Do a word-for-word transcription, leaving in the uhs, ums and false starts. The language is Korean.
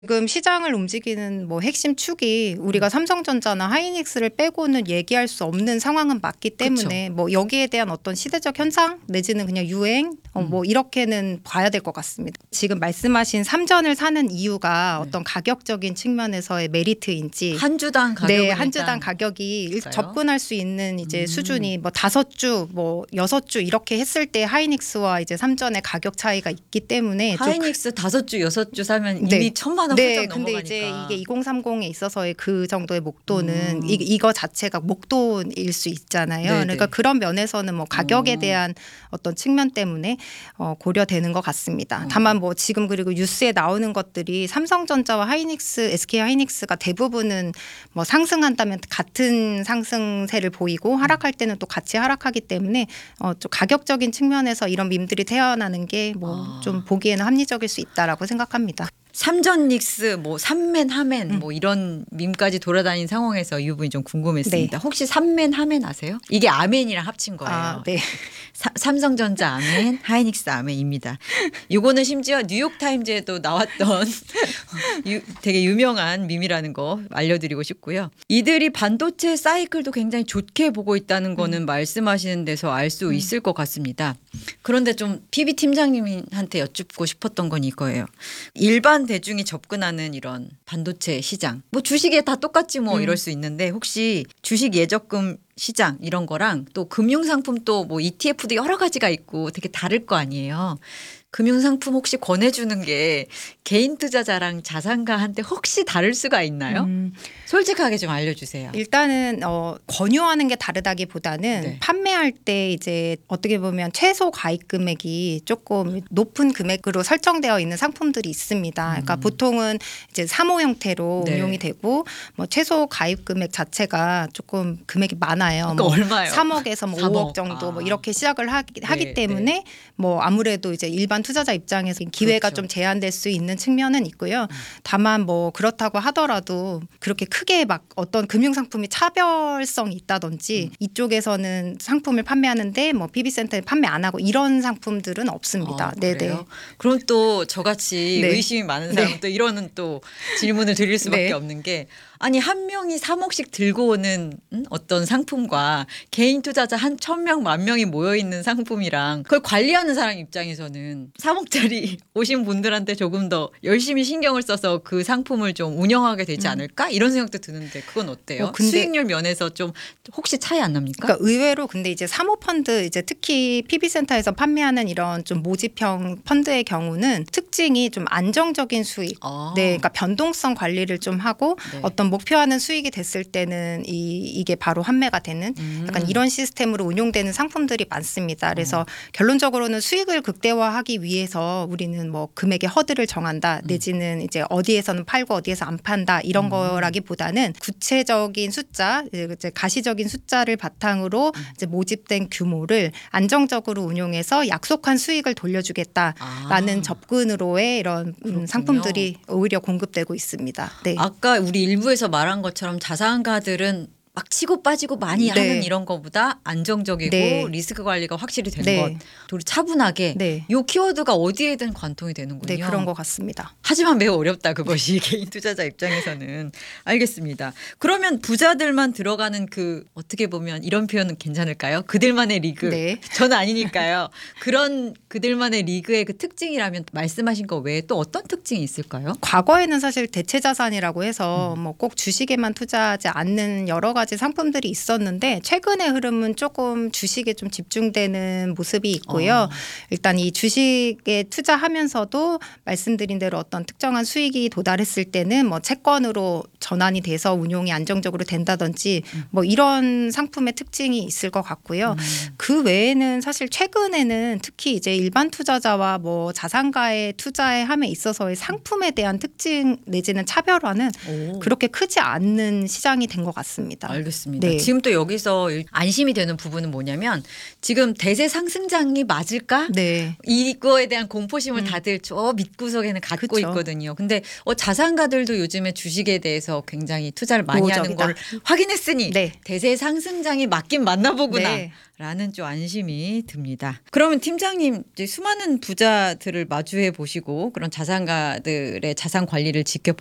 지금 시장을 움직이는 뭐 핵심 축이 우리가 삼성전자나 하이닉스를 빼고는 얘기할 수 없는 상황은 맞기 때문에 그쵸. 뭐 여기에 대한 어떤 시대적 현상 내지는 그냥 유행 어 뭐 이렇게는 봐야 될 것 같습니다. 지금 말씀하신 삼전을 사는 이유가 네. 어떤 가격적인 측면에서의 메리트인지 한 주당 가격은 네, 한 주당 일단 가격이 일- 있어요? 접근할 수 있는 이제 음. 수준이 뭐 다섯 주, 뭐 여섯 주 이렇게 했을 때 하이닉스와 이제 삼전의 가격 차이가 있기 때문에 좀 하이닉스 다섯 주 여섯 주 사면 네. 이미 천만 원 네, 훌쩍 근데 넘어가니까. 이제 이게 이공삼공에 있어서의 그 정도의 목도는 음. 이, 이거 자체가 목도일 수 있잖아요. 네네. 그러니까 그런 면에서는 뭐 가격에 음. 대한 어떤 측면 때문에 어, 고려되는 것 같습니다. 어. 다만 뭐 지금 그리고 뉴스에 나오는 것들이 삼성전자와 하이닉스, 에스케이 하이닉스가 대부분은 뭐 상승한다면 같은 상승세를 보이고 하락할 때는 또 같이 하락하기 때문에 어, 좀 가격적인 측면에서 이런 밈들이 태어나는 게 뭐 아. 좀 보기에는 합리적일 수 있다라고 생각합니다. 삼전 닉스 뭐 삼맨 하맨 음. 뭐 이런 밈까지 돌아다닌 상황에서 이 부분이 좀 궁금했습니다. 네. 혹시 삼맨 하맨 아세요? 이게 아멘이랑 합친 거예요. 아, 네. 사- 삼성전자 아멘, 하이닉스 아멘입니다. 이거는 심지어 뉴욕타임즈에도 나왔던 유- 되게 유명한 밈이라는 거 알려드리고 싶고요. 이들이 반도체 사이클도 굉장히 좋게 보고 있다는 거는 말씀하시는 데서 알 수 있을 것 같습니다. 그런데 좀 피비 팀장님한테 여쭙고 싶었던 건 이거예요. 일반 대중이 접근하는 이런 반도체 시장, 뭐 주식에 다 똑같지 뭐 음. 이럴 수 있는데 혹시 주식 예적금 시장 이런 거랑 또 금융상품 또 뭐 이티에프도 여러 가지가 있고 되게 다를 거 아니에요. 금융상품 혹시 권해주는 게 개인 투자자랑 자산가한테 혹시 다를 수가 있나요? 음, 솔직하게 좀 알려주세요. 일단은 어, 권유하는 게 다르다기보다는 네. 판매할 때 이제 어떻게 보면 최소 가입 금액이 조금 높은 금액으로 설정되어 있는 상품들이 있습니다. 그러니까 보통은 이제 사모 형태로 음. 네. 운용이 되고 뭐 최소 가입 금액 자체가 조금 금액이 많아요. 아까 뭐 얼마예요? 삼억에서 뭐 삼억. 오억 정도 뭐 아. 이렇게 시작을 하기, 네, 하기 때문에 뭐 아무래도 이제 일반 투자자 입장에서 기회가 그렇죠. 좀 제한될 수 있는 측면은 있고요. 다만 뭐 그렇다고 하더라도 그렇게 크게 막 어떤 금융 상품이 차별성이 있다든지 이쪽에서는 상품을 판매하는데 뭐 피비센터에 판매 안 하고 이런 상품들은 없습니다. 아, 네네. 그래요? 그럼 또 저같이 네. 의심이 많은 사람은 네. 또 이러는 또 질문을 드릴 수밖에 네. 없는 게 아니 한 명이 삼억씩 들고 오는 음? 어떤 상품과 개인 투자자 한 천 명 만 명이 모여 있는 상품이랑 그걸 관리하는 사람 입장에서는 삼억짜리 오신 분들한테 조금 더 열심히 신경을 써서 그 상품을 좀 운영하게 되지 않을까 이런 생각도 드는데 그건 어때요? 어, 근데- 수익률 면에서 좀 혹시 차이 안 납니까? 그러니까 의외로 근데 이제 사모펀드 이제 특히 피비센터에서 판매하는 이런 좀 모집형 펀드의 경우는 특징이 좀 안정적인 수익. 아. 네, 그러니까 변동성 관리를 좀 하고 네. 어떤 목표하는 수익이 됐을 때는 이 이게 바로 환매가 되는 음. 약간 이런 시스템으로 운용되는 상품들이 많습니다. 어. 그래서 결론적으로는 수익을 극대화하기 위해서 우리는 뭐 금액의 허들을 정한다, 음. 내지는 이제 어디에서는 팔고 어디에서 안 판다 이런 거라기보다는 구체적인 숫자, 이제 가시적인 숫자를 바탕으로 음. 이제 모집된 규모를 안정적으로 운용해서 약속한 수익을 돌려주겠다라는 아. 접근으로의 이런 음, 그렇군요. 상품들이 오히려 공급되고 있습니다. 네. 아까 우리 일부에서 말한 것처럼 자산가들은 막 치고 빠지고 많이 네. 하는 이런 거보다 안정적이고 네. 리스크 관리가 확실히 되는 네. 것. 우리 차분하게 네. 요 키워드가 어디에든 관통이 되는군요. 네, 그런 것 같습니다. 하지만 매우 어렵다 그것이 개인 투자자 입장에서는. 알겠습니다. 그러면 부자들만 들어가는 그 어떻게 보면 이런 표현은 괜찮을까요? 그들만의 리그. 네. 저는 아니니까요. 그런 그들만의 리그의 그 특징이라면 말씀하신 거 외에 또 어떤 특징이 있을까요? 과거에는 사실 대체 자산이라고 해서 음. 뭐 꼭 주식에만 투자하지 않는 여러 가지 상품들이 있었는데 최근의 흐름은 조금 주식에 좀 집중되는 모습이 있고요. 어. 일단 이 주식에 투자하면서도 말씀드린 대로 어떤 특정한 수익이 도달했을 때는 뭐 채권으로 전환이 돼서 운용이 안정적으로 된다든지 뭐 이런 상품의 특징이 있을 것 같고요. 그 외에는 사실 최근에는 특히 이제 일반 투자자와 뭐 자산가의 투자에 함에 있어서의 상품에 대한 특징 내지는 차별화는 오. 그렇게 크지 않는 시장이 된 것 같습니다. 알겠습니다. 네. 지금 또 여기서 안심이 되는 부분은 뭐냐면 지금 대세 상승장이 맞을까? 네. 이거에 대한 공포심을 다들 저 밑구석에는 갖고 그쵸. 있거든요. 근데 어, 자산가들도 요즘에 주식에 대해서 대해서 굉장히 투자를 많이 하는 노후적이다. 걸 확인했으니 네. 대세 상승장이 맞긴 맞나 보구나. 네. 라는 좀 안심이 듭니다. 그러면 팀장님 이제 수많은 부자들을 마주해 보시고 그런 자산가들의 자산 관리를 지켜